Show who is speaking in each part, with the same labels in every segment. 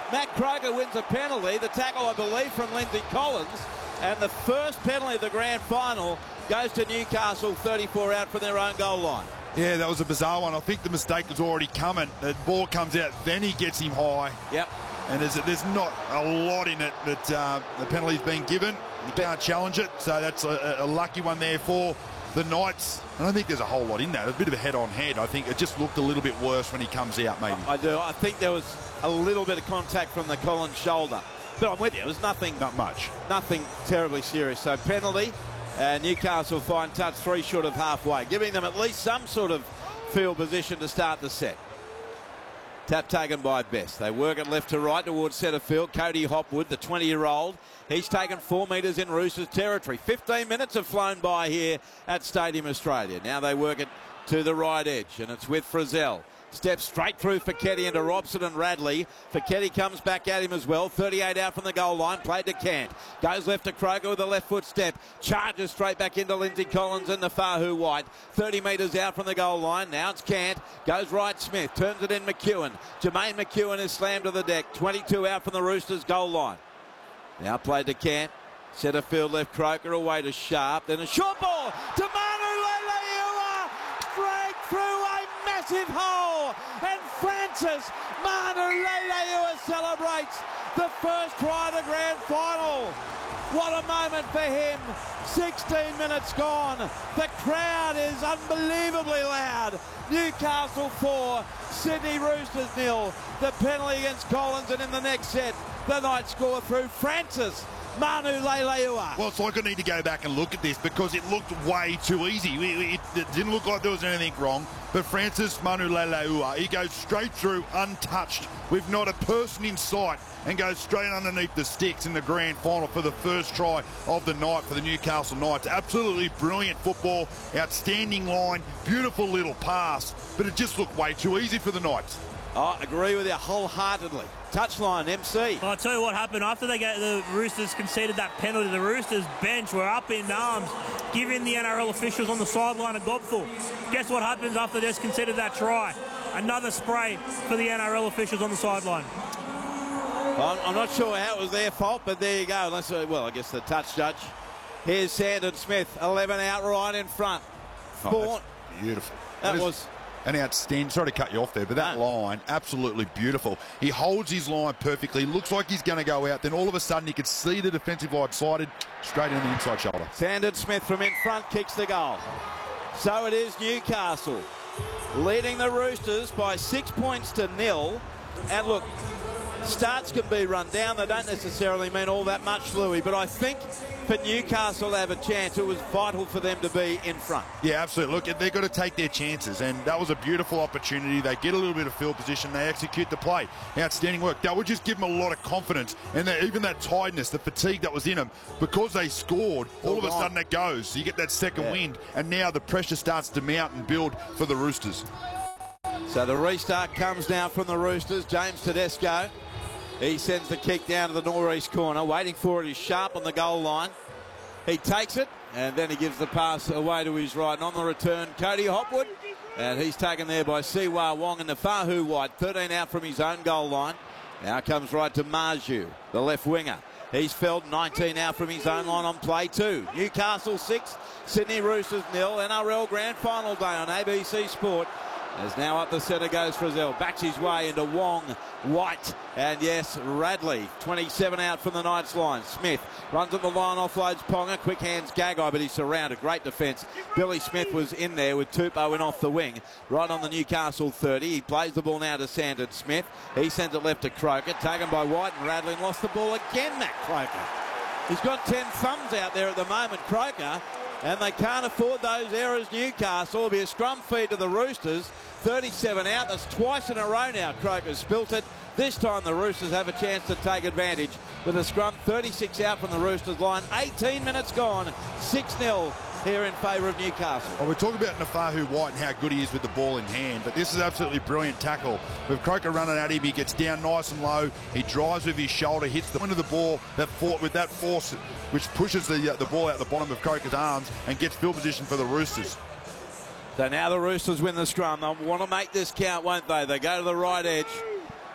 Speaker 1: Matt Croker wins a penalty. The tackle, I believe, from Lindsay Collins. And the first penalty of the grand final goes to Newcastle, 34 out from their own goal line.
Speaker 2: Yeah, that was a bizarre one. I think the mistake was already coming. The ball comes out, then he gets him high.
Speaker 1: Yep.
Speaker 2: And there's not a lot in it, but the penalty's been given. You can't challenge it, so that's a lucky one there for the Knights. I don't think there's a whole lot in that. A bit of a head-on-head. I think it just looked a little bit worse when he comes out, maybe.
Speaker 1: I do. I think there was a little bit of contact from the Collins shoulder. But I'm with you. It was nothing.
Speaker 2: Not much.
Speaker 1: Nothing terribly serious. So penalty. Newcastle fine touch 3 short of halfway, giving them at least some sort of field position to start the set. Tap taken by Best. They work it left to right towards centre field. Cody Hopwood, the 20-year-old. He's taken 4 metres in Roosters territory. 15 minutes have flown by here at Stadium Australia. Now they work it to the right edge, and it's with Frizzell. Steps straight through Fekete into Robson and Radley. Fekete comes back at him as well. 38 out from the goal line. Played to Cant. Goes left to Croker with a left foot step. Charges straight back into Lindsay Collins and the Fahu White. 30 metres out from the goal line. Now it's Cant. Goes right Smith. Turns it in McEwen. Jermaine McEwen is slammed to the deck. 22 out from the Roosters goal line. Now played to Cant. Centre field left Croker away to Sharp. Then a short ball to Manu Leilua. Dragged through a massive hole, and Francis Manu Leilua celebrates the first try of the grand final. What a moment for him. 16 minutes gone. The crowd is unbelievably loud. Newcastle 4, Sydney Roosters 0. The penalty against Collins, and in the next set the Knights score through Francis Manu Leilua.
Speaker 2: Well, it's like I need to go back and look at this because it looked way too easy. It didn't look like there was anything wrong. But Francis Manu Leilua, he goes straight through, untouched, with not a person in sight, and goes straight underneath the sticks in the grand final for the first try of the night for the Newcastle Knights. Absolutely brilliant football, outstanding line, beautiful little pass, but it just looked way too easy for the Knights.
Speaker 1: I agree with you wholeheartedly. Touchline, MC.
Speaker 3: I'll tell you what happened after the Roosters conceded that penalty. The Roosters bench were up in arms, giving the NRL officials on the sideline a gobful. Guess what happens after they conceded that try? Another spray for the NRL officials on the sideline.
Speaker 1: I'm not sure how it was their fault, but there you go. Unless, well, I guess the touch judge. Here's Sandon Smith, 11 out right in front.
Speaker 2: Oh, that's beautiful.
Speaker 1: That was
Speaker 2: an outstanding, sorry to cut you off there, but that line, absolutely beautiful. He holds his line perfectly, looks like he's going to go out, then all of a sudden you can see the defensive line slided straight into the inside shoulder.
Speaker 1: Sandon Smith from in front kicks the goal. So it is Newcastle leading the Roosters by 6 points to 0. And look, starts can be run down. They don't necessarily mean all that much, Louis, but I think for Newcastle to have a chance, it was vital for them to be in front.
Speaker 2: Yeah, absolutely. Look, they've got to take their chances, and that was a beautiful opportunity. They get a little bit of field position. They execute the play. Outstanding work. That would just give them a lot of confidence, and even that tiredness, the fatigue that was in them, because they scored, all of a sudden it goes. So you get that second wind, and now the pressure starts to mount and build for the Roosters.
Speaker 1: So the restart comes now from the Roosters. James Tedesco. He sends the kick down to the northeast corner. Waiting for it is Sharp on the goal line. He takes it, and then he gives the pass away to his right. And on the return, Cody Hopwood. And he's taken there by Siwa Wong and the Fahu White. 13 out from his own goal line. Now comes right to Marju, the left winger. He's felled 19 out from his own line on play 2. Newcastle 6, Sydney Roosters 0. NRL Grand Final day on ABC Sport. As now up the centre goes Frizzell. Backs his way into Wong, White, and yes, Radley. 27 out from the Knights line. Smith runs at the line, offloads Ponga. Quick hands Gagai, but he's surrounded. Great defence. Billy Smith was in there with Tupou in off the wing. Right on the Newcastle 30. He plays the ball now to Sandon Smith. He sends it left to Croker. Taken by White, and Radley lost the ball again, Matt Croker. He's got 10 thumbs out there at the moment, Croker. And they can't afford those errors, Newcastle. It'll be a scrum feed to the Roosters. 37 out. That's twice in a row now Croker's spilt it. This time the Roosters have a chance to take advantage with a scrum. 36 out from the Roosters line. 18 minutes gone. 6-0 here in favour of Newcastle.
Speaker 2: Well, we're talking about Nafahu White and how good he is with the ball in hand, but this is absolutely brilliant tackle. With Croker running at him, he gets down nice and low. He drives with his shoulder, hits the point of the ball with that force, which pushes the ball out the bottom of Croker's arms and gets field position for the Roosters.
Speaker 1: So now the Roosters win the scrum. They'll want to make this count, won't they? They go to the right edge.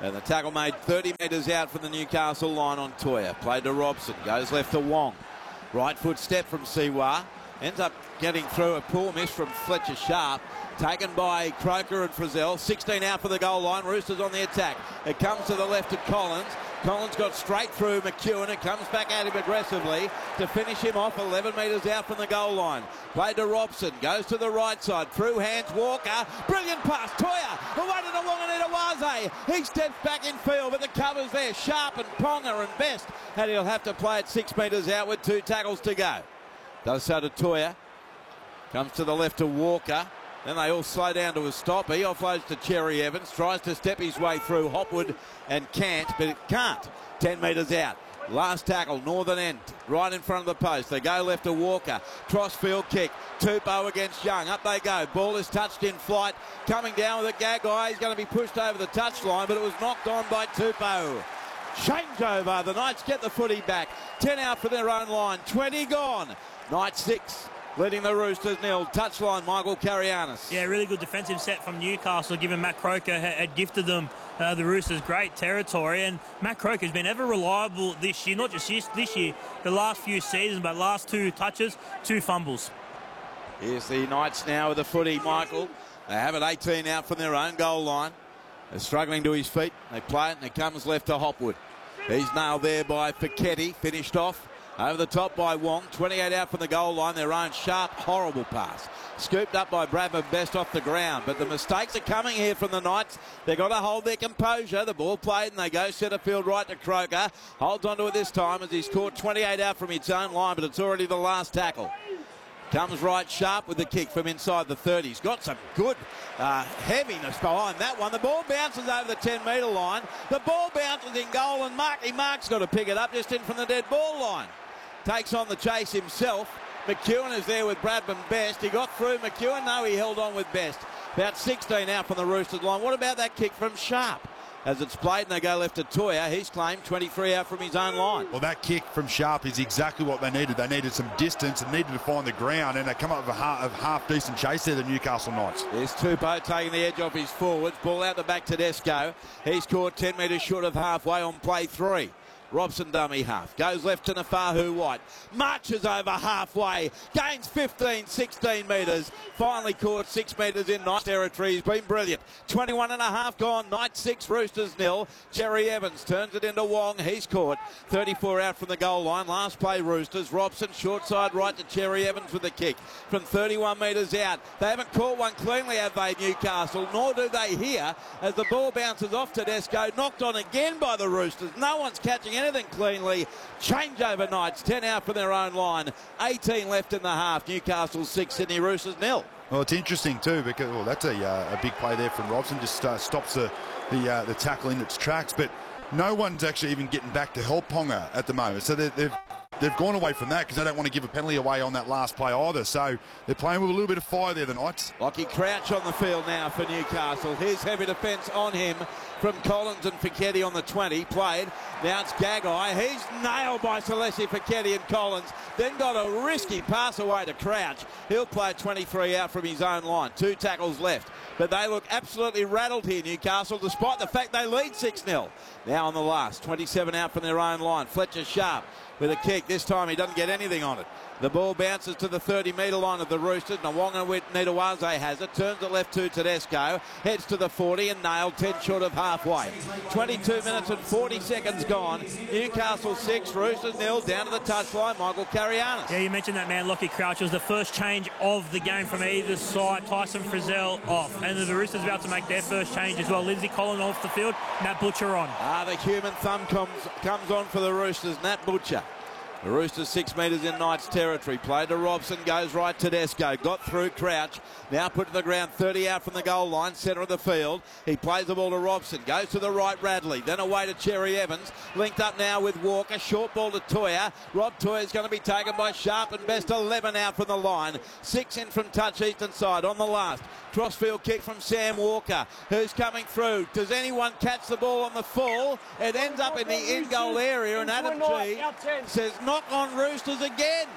Speaker 1: And the tackle made 30 metres out from the Newcastle line on Toya. Played to Robson. Goes left to Wong. Right foot step from Siwa. Ends up getting through a poor miss from Fletcher Sharp. Taken by Croker and Frizzell. 16 out for the goal line. Roosters on the attack. It comes to the left to Collins. Collins got straight through McEwen. It comes back at him aggressively to finish him off 11 metres out from the goal line. Played to Robson. Goes to the right side. Through hands Walker. Brilliant pass. Toya. Away to the Wonganita. He steps back in field, but the cover's there. Sharp and Ponga and Best. And he'll have to play it 6 metres out with 2 tackles to go. Does so to Toya. Comes to the left to Walker. Then they all slow down to a stop. He offloads to Cherry Evans. Tries to step his way through Hopwood and can't, but it can't. 10 metres out. Last tackle, northern end, right in front of the post. They go left to Walker. Crossfield kick. Tupou against Young. Up they go. Ball is touched in flight. Coming down with a Gagai. He's going to be pushed over the touchline, but it was knocked on by Tupou. Changeover. The Knights get the footy back. 10 out for their own line. 20 gone. Knights 6. Leading the Roosters 0. Touchline, Michael Carianis.
Speaker 3: Yeah, really good defensive set from Newcastle, given Matt Croker had gifted them, the Roosters, great territory. And Matt Croker has been ever reliable this year, not just this year, the last few seasons, but last 2 touches, 2 fumbles.
Speaker 1: Here's the Knights now with the footy, Michael. They have it 18 out from their own goal line. They're struggling to his feet. They play it and it comes left to Hopwood. He's nailed there by Fiketti, finished off. Over the top by Wong, 28 out from the goal line, their own sharp, horrible pass. Scooped up by Bradman Best off the ground, but the mistakes are coming here from the Knights. They've got to hold their composure. The ball played and they go centre field right to Croker. Holds onto it this time as he's caught 28 out from its own line, but it's already the last tackle. Comes right sharp with the kick from inside the 30. He's got some good heaviness behind that one. The ball bounces over the 10-metre line. The ball bounces in goal and Mark's got to pick it up just in from the dead ball line. Takes on the chase himself. McEwen is there with Bradman Best. He got through McEwen. No, he held on with Best. About 16 out from the Roosters line. What about that kick from Sharp? As it's played and they go left to Toya. He's claimed 23 out from his own line.
Speaker 2: Well, that kick from Sharp is exactly what they needed. They needed some distance and needed to find the ground, and they come up with a half-decent chase there, the Newcastle Knights.
Speaker 1: There's Tupou taking the edge off his forwards. Ball out the back to Tedesco. He's caught 10 metres short of halfway on play 3. Robson dummy half. Goes left to Nafahu White. Marches over halfway. Gains 15, 16 metres. Finally caught 6 metres in Knights territory. He's been brilliant. 21 and a half gone. Knights 6, Roosters 0. Cherry Evans turns it into Wong. He's caught 34 out from the goal line. Last play Roosters. Robson short side right to Cherry Evans with the kick from 31 metres out. They haven't caught one cleanly, have they, Newcastle? Nor do they here as the ball bounces off Tedesco. Knocked on again by the Roosters. No one's catching anything cleanly. Changeover Knights, 10 out from their own line. 18 left in the half. Newcastle 6, Sydney Roosters 0.
Speaker 2: Well, it's interesting too because that's a big play there from Robson. Just stops the tackle in its tracks, but no one's actually even getting back to help Ponga at the moment. So they've gone away from that because they don't want to give a penalty away on that last play either. So they're playing with a little bit of fire there, the Knights.
Speaker 1: Lockie Crouch on the field now for Newcastle. Here's heavy defence on him from Collins and Fiketti on the 20. Played. Now it's Gagai. He's nailed by Celeste Fiketti and Collins. Then got a risky pass away to Crouch. He'll play 23 out from his own line. 2 tackles left. But they look absolutely rattled here, Newcastle, despite the fact they lead 6-0. Now on the last. 27 out from their own line. Fletcher Sharp with a kick. This time he doesn't get anything on it. The ball bounces to the 30-metre line of the Roosters. Nawonga Nitawaze has it. Turns it left to Tedesco. Heads to the 40 and nailed 10 short of halfway. 22 minutes and 40 seconds gone. Newcastle 6, Roosters 0. Down to the touchline, Michael Carianis.
Speaker 3: Yeah, you mentioned that man, Lockie Crouch. It was the first change of the game from either side. Tyson Frizzell off. And the Roosters about to make their first change as well. Lindsay Collins off the field. Nat Butcher on.
Speaker 1: The human thumb comes on for the Roosters. Nat Butcher. The Roosters 6 metres in Knights territory. Played to Robson, goes right to Tedesco. Got through Crouch. Now put to the ground, 30 out from the goal line, centre of the field. He plays the ball to Robson. Goes to the right, Radley. Then away to Cherry Evans. Linked up now with Walker. Short ball to Toya. Rob Toya's going to be taken by Sharp and Best. 11 out from the line. 6 in from touch eastern side on the last. Crossfield kick from Sam Walker, who's coming through. Does anyone catch the ball on the full? It ends up in the in-goal area, and Adam G says, knock on Roosters again.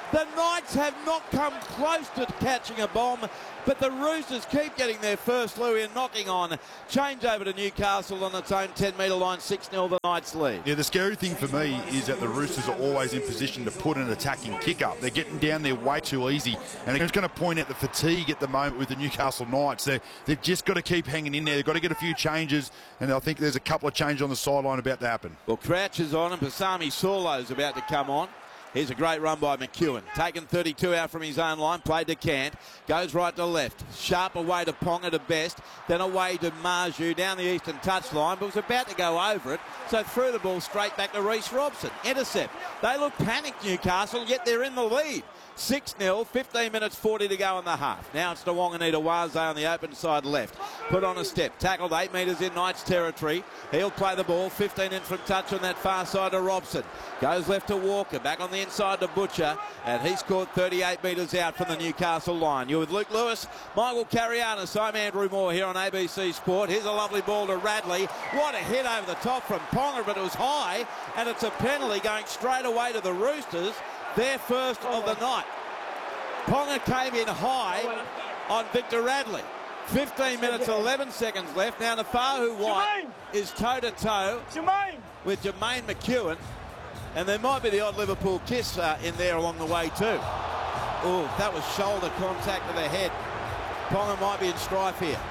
Speaker 1: The Knights have not come close to catching a bomb, but the Roosters keep getting their first Louis and knocking on. Change over to Newcastle on its own 10-metre line, 6-0 the Knights lead.
Speaker 2: Yeah, the scary thing for me is that the Roosters are always in position to put an attacking kick up. They're getting down there way too easy, and it's going to point out the fatigue at the moment with the Newcastle Knights. They've just got to keep hanging in there. They've got to get a few changes, and I think there's a couple of changes on the sideline about to happen.
Speaker 1: Well, Crouch is on and Pasami Saulo's about to come on. Here's a great run by McEwen. Taken 32 out from his own line, played to Cant. Goes right to left. Sharp away to Ponga to Best. Then away to Marju down the eastern touchline, but was about to go over it. So threw the ball straight back to Reece Robson. Intercept. They look panicked, Newcastle, yet they're in the lead. 6-0, 15 minutes 40 to go in the half. Now it's to Wanganita-Waze on the open side left. Put on a step. Tackled 8 metres in Knights territory. He'll play the ball. 15 in from touch on that far side to Robson. Goes left to Walker. Back on the inside to Butcher. And he scored 38 metres out from the Newcastle line. You're with Luke Lewis, Michael Carianis. I'm Andrew Moore here on ABC Sport. Here's a lovely ball to Radley. What a hit over the top from Ponga, but it was high. And it's a penalty going straight away to the Roosters. Their first of the night. Ponga came in high on Victor Radley. 15 minutes, 11 seconds left. Now Nafahu White is toe-to-toe with Jermaine McEwen. And there might be the odd Liverpool kiss in there along the way too. Oh, that was shoulder contact to the head. Ponga might be in strife here.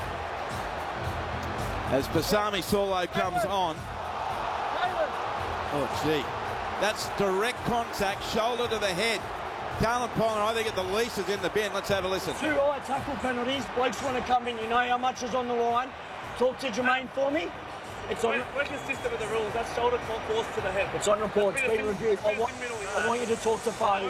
Speaker 1: As Pasami Saulo comes on. Oh, gee. That's direct contact, shoulder to the head. Kalyn Ponga, I think at the least, is in the bin. Let's have a listen.
Speaker 4: 2 right tackle penalties. Blokes want to come in. You know how much is on the line. Talk to Jermaine for me. It's on.
Speaker 3: We're consistent with the rules. That's shoulder force to the head.
Speaker 4: It's on report. It's been reviewed. I want you to talk to Fahu.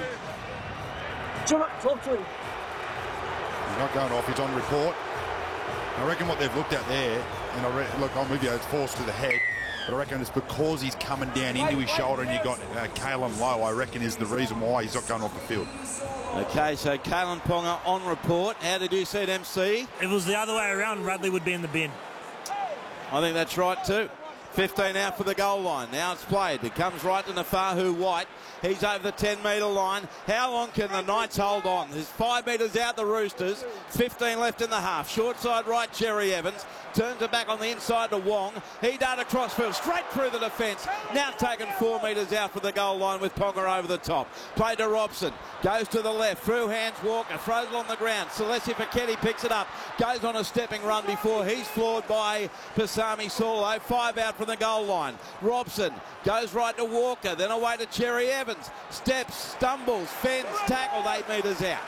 Speaker 4: Talk to him.
Speaker 2: He's not going off. He's on report. I reckon what they've looked at there, and look, I'm with you, it's force to the head. But I reckon it's because he's coming down into his shoulder and you got Kalyn low, I reckon is the reason why he's not going off the field.
Speaker 1: Okay, so Kalyn Ponga on report. How did you see it, MC?
Speaker 3: If it was the other way around, Radley would be in the bin.
Speaker 1: I think that's right too. 15 out for the goal line. Now it's played. It comes right to Nafahu White. He's over the 10-metre line. How long can the Knights hold on? There's 5 metres out the Roosters. 15 left in the half. Short side right, Cherry Evans. Turns it back on the inside to Wong. He done a crossfield straight through the defence. Now taken 4 metres out for the goal line with Ponga over the top. Played to Robson. Goes to the left. Through hands Walker. Throws it on the ground. Celestia Fekete picks it up. Goes on a stepping run before he's floored by Pasami Saulo. 5 out from the goal line. Robson goes right to Walker. Then away to Cherry Evans. Steps, stumbles, fends, tackled 8 metres out.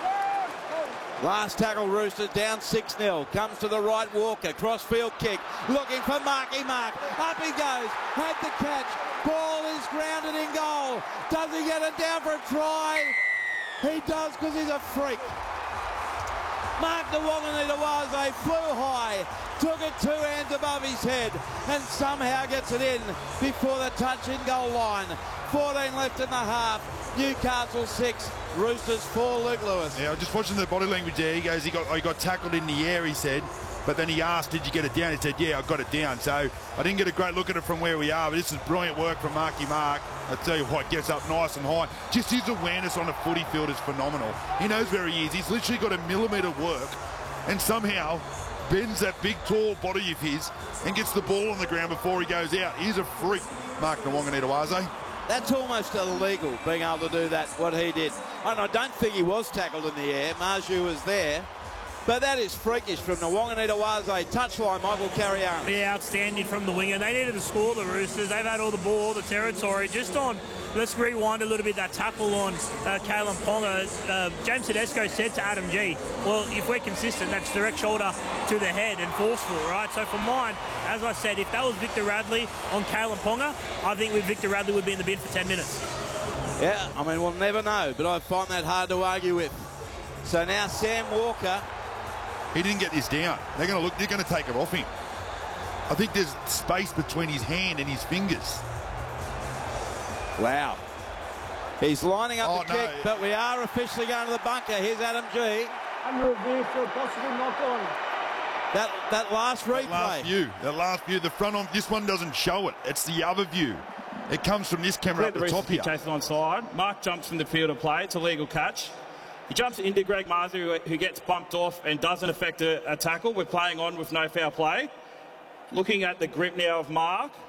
Speaker 1: Last tackle, Roosters down 6-0. Comes to the right, Walker. Crossfield kick. Looking for Marky Mark. Up he goes. Had the catch. Ball is grounded in goal. Does he get it down for a try? He does because he's a freak. Mark the Wanganita-Waze flew high. Took it 2 hands above his head and somehow gets it in before the touch in goal line. 14 left in the half. Newcastle 6, Roosters 4. Luke Lewis.
Speaker 2: Yeah, I'm just watching the body language there. He goes, he got tackled in the air, he said. But then he asked, did you get it down? He said, yeah, I got it down. So I didn't get a great look at it from where we are, but this is brilliant work from Marky Mark. I tell you what, gets up nice and high. Just his awareness on a footy field is phenomenal. He knows where he is. He's literally got a millimetre work and somehow bends that big, tall body of his and gets the ball on the ground before he goes out. He's a freak, Mark Wanganita-Waze.
Speaker 1: That's almost illegal, being able to do that, what he did. And I don't think he was tackled in the air. Marju was there. But that is freakish from the Wanganita-Waze touchline, Michael Carianis.
Speaker 3: Yeah, outstanding from the winger. They needed to score, the Roosters. They've had all the ball, all the territory. Just on, let's rewind a little bit, that tackle on Kalyn Ponga. James Tedesco said to Adam G, well, if we're consistent, that's direct shoulder to the head and forceful, right? So for mine, as I said, if that was Victor Radley on Kalyn Ponga, I think Victor Radley would be in the bin for 10 minutes.
Speaker 1: Yeah, I mean, we'll never know, but I find that hard to argue with. So now Sam Walker.
Speaker 2: He didn't get this down. They're going to take it off him. I think there's space between his hand and his fingers.
Speaker 1: Wow. He's lining up the kick, but we are officially going to the bunker. Here's Adam G.
Speaker 4: Under review for a possible knock-on.
Speaker 1: That last replay.
Speaker 2: That last view, the front on, this one doesn't show it. It's the other view. It comes from this camera up the top here.
Speaker 5: Chases onside. Mark jumps from the field of play. It's a legal catch. He jumps into Greg Marsden, who gets bumped off and doesn't affect a tackle. We're playing on with no foul play. Looking at the grip now of Mark.